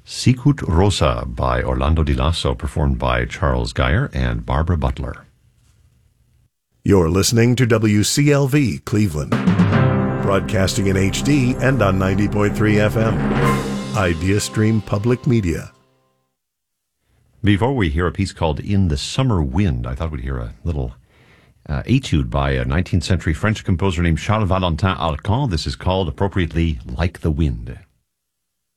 Sicut Rosa by Orlando Di Lasso, performed by Charles Geyer and Barbara Butler. You're listening to WCLV Cleveland, broadcasting in HD and on 90.3 FM. Idea Stream Public Media. Before we hear a piece called In the Summer Wind, I thought we'd hear a little etude by a 19th century French composer named Charles Valentin Alcan. This is called, appropriately, Like the Wind.